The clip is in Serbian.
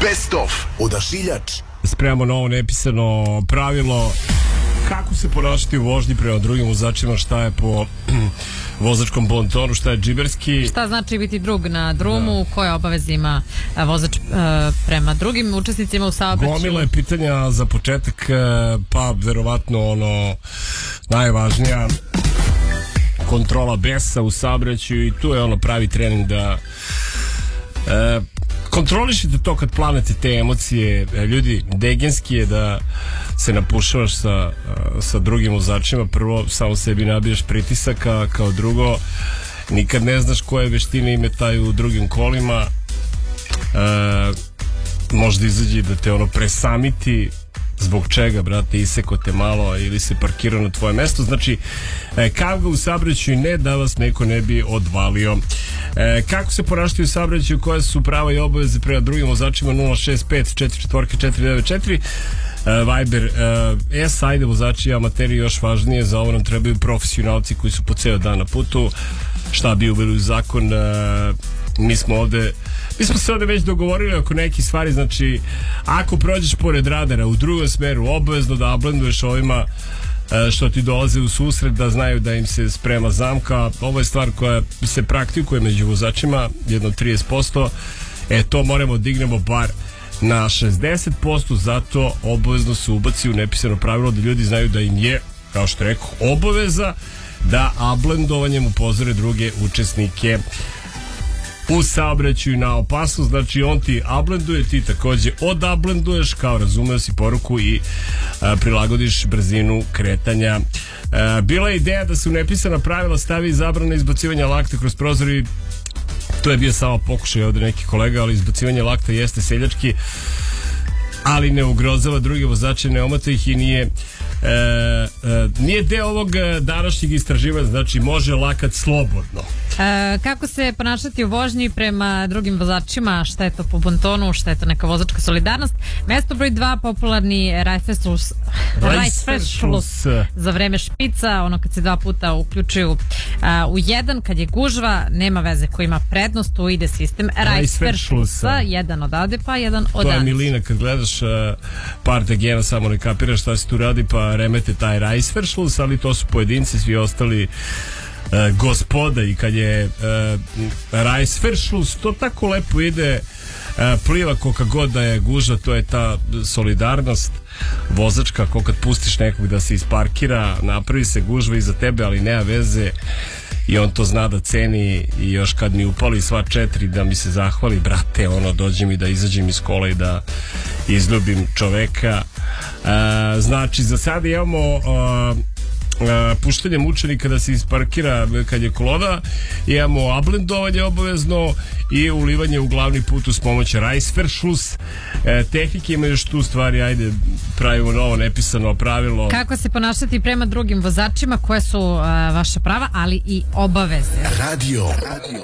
Best of Odašiljač. Spremamo novo nepisano pravilo kako se ponašati u vožnji prema drugim vozačima, šta je po vozačkom bontonu, šta je džiberski. Šta znači biti drug na drumu, koje obaveze ima vozač prema drugim učesnicima u saobraćaju. Gomila je pitanja za početak, pa verovatno ono najvažnija, kontrola besa u saobraćaju, i tu je ono pravi trening da kontrolišite to kad planete te emocije. Ljudi, degenski je da se napušavaš sa drugim vozačima. Prvo, samo sebi nabijaš pritisaka, kao drugo, nikad ne znaš koje veštine imetaju u drugim kolima. Možda izađe da te ono presamiti. Zbog čega, brate, iseko te malo ili se parkirao na tvoje mesto. Znači, kako u saobraćaju, ne da vas neko ne bi odvalio. Kako se ponašati u saobraćaju, koje su prava i obaveze prema drugim vozačima? 065-44-494 Viber. Ajde, vozači amateri, još važnije, za ovo nam trebaju profesionalci koji su po ceo dan na putu. Šta bi uveli u zakon? Mi smo se ovde već dogovorili oko nekih stvari. Znači, ako prođeš pored radara u drugom smeru, obavezno da ablenduješ ovima što ti dolaze u susret, da znaju da im se sprema zamka. Ovo je stvar koja se praktikuje među vozačima, jedno 30%. To moramo dignemo bar na 60%, zato obavezno se ubaci u nepisano pravilo da ljudi znaju da im je, kao što rekao, obaveza da ablendovanjem upozore druge učesnike u saobraćaju na opasnost. Znači, on ti ablenduje, ti takođe odablenduješ, kao razumeo si poruku, i prilagodiš brzinu kretanja. Bila je ideja da se u nepisana pravila stavi zabrana izbacivanja lakta kroz prozor, i to je bio samo pokušaj ovde nekih kolega, ali izbacivanje lakta jeste seljački, ali ne ugrozava druge vozače, ne omata ih i nije deo ovog današnjeg istraživanja. Znači, može lakat slobodno. Kako se ponašati u vožnji prema drugim vozačima, šta je to po bontonu, šta je to neka vozačka solidarnost? Mesto broj 2, popularni Reißverschluss za vreme špica, ono kad se dva puta uključuju u jedan, kad je gužva, nema veze ko ima prednost, tu ide sistem Reißverschlussa, jedan odavde pa jedan odavde. To je milina, kad gledaš parte gena, samo ne kapiraš šta se tu radi, pa remete taj Reißverschluss, ali to su pojedinci, svi ostali gospoda, i kad je Reißverschluss, to tako lepo ide, pliva koliko god da je gužva. To je ta solidarnost vozačka, ko kad pustiš nekog da se isparkira, napravi se gužva iza tebe, ali nema veze, i on to zna da ceni, i još kad mi upali sva 4 da mi se zahvali, brate, ono, dođe mi da izađem iz kola i da izljubim čoveka. Znači, za sada imamo puštanjem učenika da se isparkira kad je kolona, imamo ablendovanje obavezno i ulivanje u glavni put uz pomoć Reißverschluss. Tehnike ima još tu stvari, ajde, pravimo novo nepisano pravilo. Kako se ponašati prema drugim vozačima, koje su vaše prava, ali i obaveze? Radio